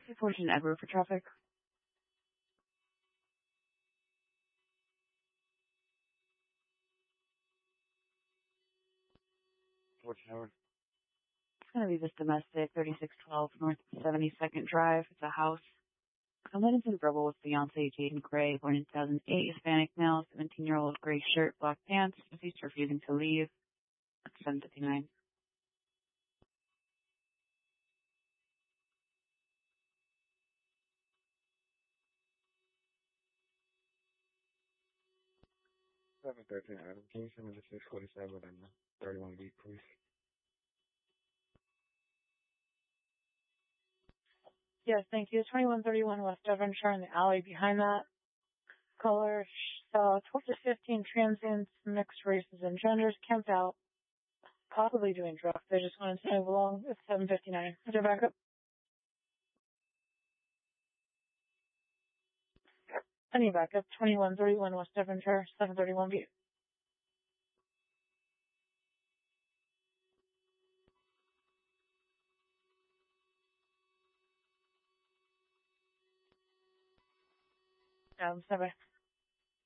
Fortune Edward for traffic. Fortune Edward. It's going to be this domestic, 3612 North 72nd Drive. It's a house. I'm heading to the Rebel with fiance Jaden Gray, born in 2008, Hispanic male, 17-year-old, gray shirt, black pants. He's refusing to leave. At 7:59. Seven 13 Adam. Can you send me the 647 and 31B, please? Yes, thank you. 2131 West Devonshire in the alley behind that. Color 12 to 15 transients, mixed races and genders, camped out, possibly doing drugs. They just wanted to move along. It's 7:59. Is there backup? I need backup. 2131 West Devonshire, 731B. Stand by.